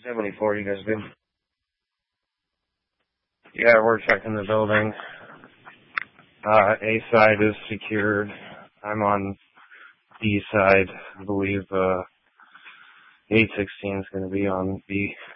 74, you guys good? Yeah, we're checking the building. A side is secured. I'm on B side. I believe 816 is going to be on B.